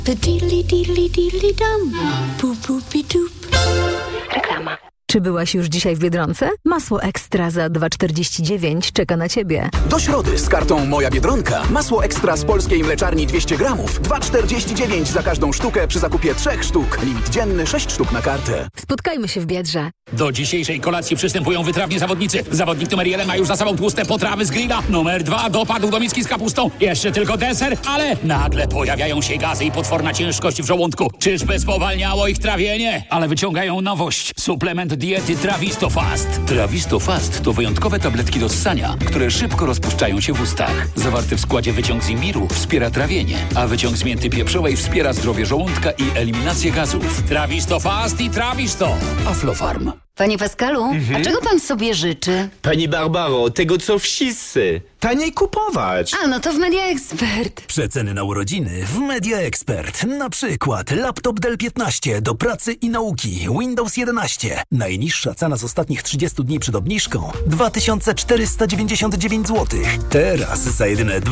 Reklama. Czy byłaś już dzisiaj w Biedronce? Masło Ekstra za 2,49 czeka na Ciebie. Do środy z kartą Moja Biedronka. Masło Ekstra z polskiej mleczarni 200 gramów. 2,49 za każdą sztukę przy zakupie 3 sztuk. Limit dzienny 6 sztuk na kartę. Spotkajmy się w Biedrze. Do dzisiejszej kolacji przystępują wytrawni zawodnicy. Zawodnik numer 1 ma już za sobą tłuste potrawy z grilla. Numer 2 dopadł do miski z kapustą. Jeszcze tylko deser, ale nagle pojawiają się gazy i potworna ciężkość w żołądku. Czyżby spowalniało ich trawienie? Ale wyciągają nowość. Suplement diety Trawisto Fast. Trawisto Fast to wyjątkowe tabletki do ssania, które szybko rozpuszczają się w ustach. Zawarty w składzie wyciąg z imbiru wspiera trawienie, a wyciąg z mięty pieprzowej wspiera zdrowie żołądka i eliminację gazów. Trawisto Fast i Trawisto. Aflofarm. Panie Pascalu, a czego pan sobie życzy? Pani Barbaro, tego co wszyscy. Taniej kupować. A, no to w Media Expert. Przeceny na urodziny w Media Expert. Na przykład laptop Dell 15 do pracy i nauki, Windows 11. Najniższa cena z ostatnich 30 dni przed obniżką 2499 zł. Teraz za jedyne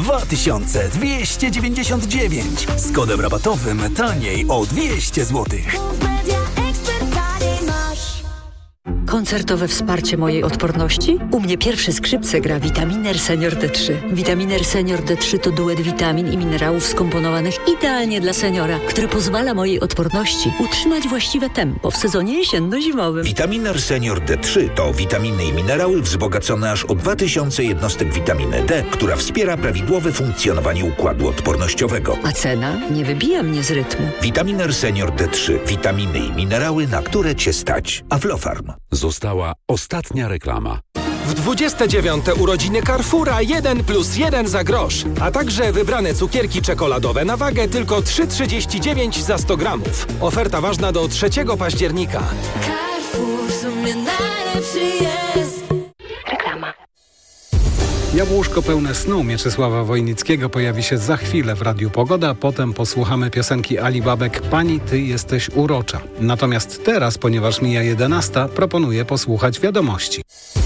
2299. Z kodem rabatowym taniej o 200 zł. Koncertowe wsparcie mojej odporności? U mnie pierwsze skrzypce gra Vitaminer Senior D3. Vitaminer Senior D3 to duet witamin i minerałów skomponowanych idealnie dla seniora, który pozwala mojej odporności utrzymać właściwe tempo w sezonie jesienno-zimowym. Vitaminer Senior D3 to witaminy i minerały wzbogacone aż o 2000 jednostek witaminy D, która wspiera prawidłowe funkcjonowanie układu odpornościowego. A cena nie wybija mnie z rytmu. Vitaminer Senior D3. Witaminy i minerały, na które Cię stać. Aflofarm. Została ostatnia reklama. W 29. urodziny Carrefoura 1+1 za grosz, a także wybrane cukierki czekoladowe na wagę tylko 3,39 za 100 gramów. Oferta ważna do 3 października. Carrefour, w sumie najlepszy jest. Reklama. Jabłuszko pełne snu Mieczysława Wojnickiego pojawi się za chwilę w Radiu Pogoda. Potem posłuchamy piosenki Ali Babek Pani, ty jesteś urocza. Natomiast teraz, ponieważ mija 11, proponuję posłuchać wiadomości.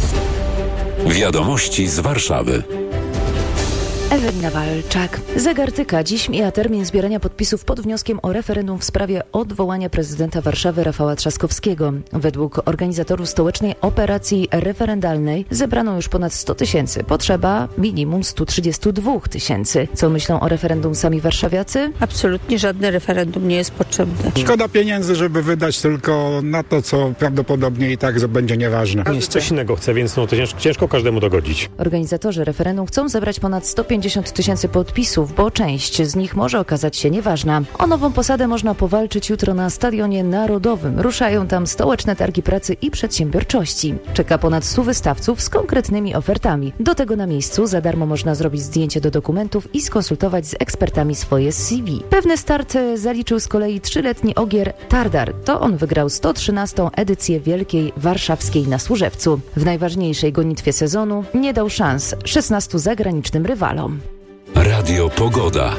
Wiadomości z Warszawy. Ewelina Walczak. Zegar tyka. Dziś mija termin zbierania podpisów pod wnioskiem o referendum w sprawie odwołania prezydenta Warszawy Rafała Trzaskowskiego. Według organizatorów stołecznej operacji referendalnej zebrano już ponad 100 000. Potrzeba minimum 132 000. Co myślą o referendum sami warszawiacy? Absolutnie żadne referendum nie jest potrzebne. Szkoda pieniędzy, żeby wydać tylko na to, co prawdopodobnie i tak będzie nieważne. Każdy coś innego chce, więc to ciężko każdemu dogodzić. Organizatorzy referendum chcą zebrać ponad 150 000 podpisów, bo część z nich może okazać się nieważna. O nową posadę można powalczyć jutro na Stadionie Narodowym. Ruszają tam stołeczne targi pracy i przedsiębiorczości. Czeka ponad 100 wystawców z konkretnymi ofertami. Do tego na miejscu za darmo można zrobić zdjęcie do dokumentów i skonsultować z ekspertami swoje CV. Pewny start zaliczył z kolei 3-letni Ogier Tardar. To on wygrał 113. edycję Wielkiej Warszawskiej na Służewcu. W najważniejszej gonitwie sezonu nie dał szans 16 zagranicznym rywalom. Radio Pogoda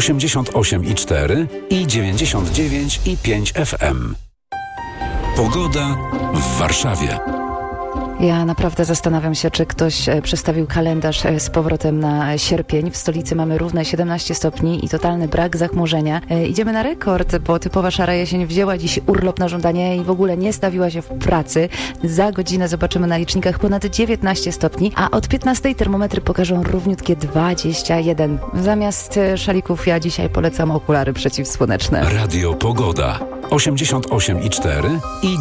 88,4 i 99,5 FM. Pogoda w Warszawie. Ja naprawdę zastanawiam się, czy ktoś przestawił kalendarz z powrotem na sierpień. W stolicy mamy równe 17 stopni i totalny brak zachmurzenia. Idziemy na rekord, bo typowa szara jesień wzięła dziś urlop na żądanie i w ogóle nie stawiła się w pracy. Za godzinę zobaczymy na licznikach ponad 19 stopni, a od 15 termometry pokażą równiutkie 21. Zamiast szalików ja dzisiaj polecam okulary przeciwsłoneczne. Radio Pogoda 88,4 i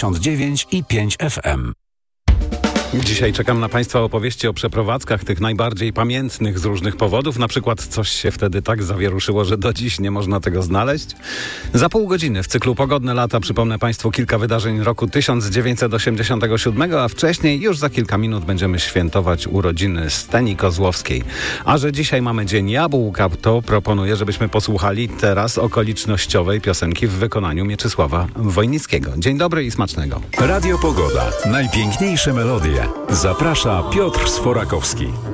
99,5 FM. Dzisiaj czekam na Państwa opowieści o przeprowadzkach, tych najbardziej pamiętnych z różnych powodów. Na przykład coś się wtedy tak zawieruszyło, że do dziś nie można tego znaleźć. Za pół godziny w cyklu Pogodne lata przypomnę Państwu kilka wydarzeń roku 1987, a wcześniej już za kilka minut będziemy świętować urodziny Steni Kozłowskiej. A że dzisiaj mamy Dzień Jabłka, to proponuję, żebyśmy posłuchali teraz okolicznościowej piosenki w wykonaniu Mieczysława Wojnickiego. Dzień dobry i smacznego. Radio Pogoda. Najpiękniejsze melodie. Zaprasza Piotr Sforakowski.